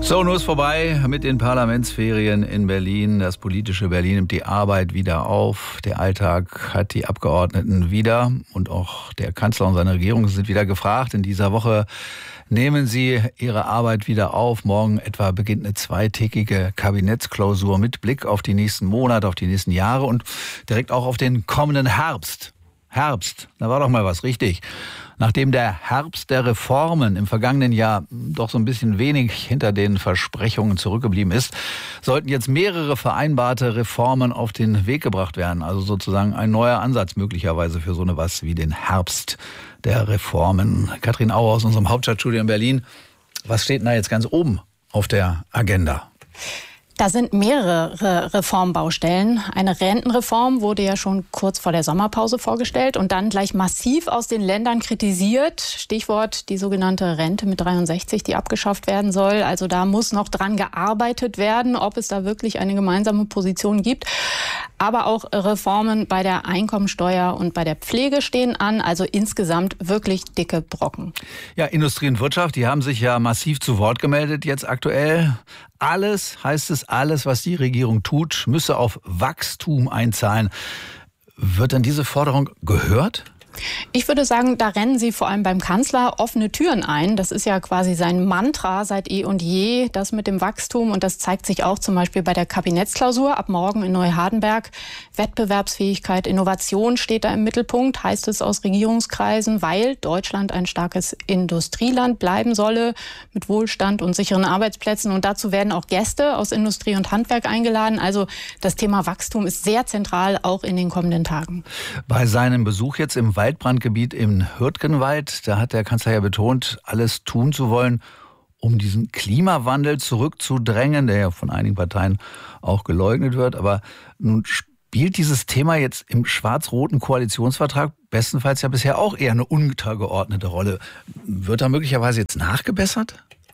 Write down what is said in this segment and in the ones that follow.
So, nun ist vorbei mit den Parlamentsferien in Berlin. Das politische Berlin nimmt die Arbeit wieder auf. Der Alltag hat die Abgeordneten wieder und auch der Kanzler und seine Regierung sind wieder gefragt. In dieser Woche nehmen sie ihre Arbeit wieder auf. Morgen etwa beginnt eine zweitägige Kabinettsklausur mit Blick auf die nächsten Monate, auf die nächsten Jahre und direkt auch auf den kommenden Herbst. Herbst, da war doch mal was richtig. Nachdem der Herbst der Reformen im vergangenen Jahr doch so ein bisschen wenig hinter den Versprechungen zurückgeblieben ist, sollten jetzt mehrere vereinbarte Reformen auf den Weg gebracht werden. Also sozusagen ein neuer Ansatz möglicherweise für so eine was wie den Herbst der Reformen. Katrin Auer aus unserem Hauptstadtstudio in Berlin. Was steht denn da jetzt ganz oben auf der Agenda? Da sind mehrere Reformbaustellen. Eine Rentenreform wurde ja schon kurz vor der Sommerpause vorgestellt und dann gleich massiv aus den Ländern kritisiert. Stichwort die sogenannte Rente mit 63, die abgeschafft werden soll. Also da muss noch dran gearbeitet werden, ob es da wirklich eine gemeinsame Position gibt. Aber auch Reformen bei der Einkommensteuer und bei der Pflege stehen an. Also insgesamt wirklich dicke Brocken. Ja, Industrie und Wirtschaft, die haben sich ja massiv zu Wort gemeldet jetzt aktuell. Alles, heißt es, alles, was die Regierung tut, müsse auf Wachstum einzahlen. Wird denn diese Forderung gehört? Ich würde sagen, da rennen Sie vor allem beim Kanzler offene Türen ein. Das ist ja quasi sein Mantra seit eh und je, das mit dem Wachstum. Und das zeigt sich auch zum Beispiel bei der Kabinettsklausur ab morgen in Neuhardenberg. Wettbewerbsfähigkeit, Innovation steht da im Mittelpunkt, heißt es aus Regierungskreisen, weil Deutschland ein starkes Industrieland bleiben solle mit Wohlstand und sicheren Arbeitsplätzen. Und dazu werden auch Gäste aus Industrie und Handwerk eingeladen. Also das Thema Wachstum ist sehr zentral, auch in den kommenden Tagen. Bei seinem Besuch jetzt im Waldbrandgebiet im Hürtgenwald, da hat der Kanzler ja betont, alles tun zu wollen, um diesen Klimawandel zurückzudrängen, der ja von einigen Parteien auch geleugnet wird. Aber nun spielt dieses Thema jetzt im schwarz-roten Koalitionsvertrag bestenfalls ja bisher auch eher eine untergeordnete Rolle. Wird da möglicherweise jetzt nachgebessert?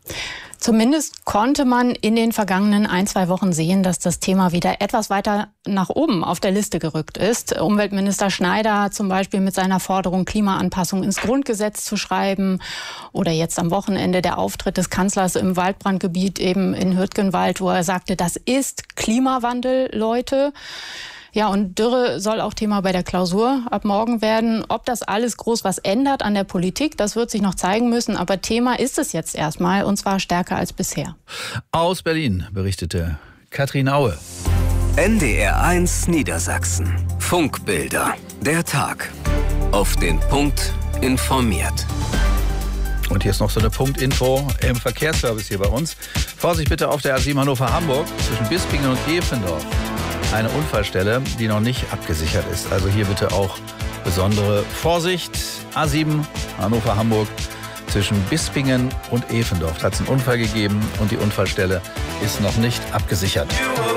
Zumindest konnte man in den vergangenen 1-2 Wochen sehen, dass das Thema wieder etwas weiter nach oben auf der Liste gerückt ist. Umweltminister Schneider zum Beispiel mit seiner Forderung, Klimaanpassung ins Grundgesetz zu schreiben. Oder jetzt am Wochenende der Auftritt des Kanzlers im Waldbrandgebiet eben in Hürtgenwald, wo er sagte, das ist Klimawandel, Leute. Ja, und Dürre soll auch Thema bei der Klausur ab morgen werden. Ob das alles groß was ändert an der Politik, das wird sich noch zeigen müssen. Aber Thema ist es jetzt erstmal, und zwar stärker als bisher. Aus Berlin berichtete Katrin Aue. NDR1 Niedersachsen. Funkbilder. Der Tag. Auf den Punkt informiert. Und hier ist noch so eine Punktinfo im Verkehrsservice hier bei uns. Vorsicht bitte auf der A7 Hannover-Hamburg zwischen Bispingen und Efendorf. Eine Unfallstelle, die noch nicht abgesichert ist. Also hier bitte auch besondere Vorsicht. A7 Hannover-Hamburg zwischen Bispingen und Efendorf. Da hat es einen Unfall gegeben und die Unfallstelle ist noch nicht abgesichert.